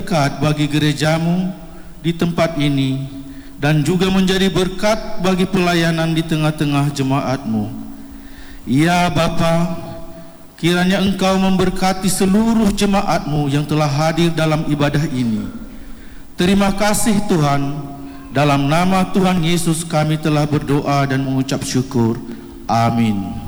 berkat bagi gerejamu di tempat ini dan juga menjadi berkat bagi pelayanan di tengah-tengah jemaatmu. Ya Bapa, kiranya Engkau memberkati seluruh jemaatmu yang telah hadir dalam ibadah ini. Terima kasih Tuhan, dalam nama Tuhan Yesus kami telah berdoa dan mengucap syukur. Amin.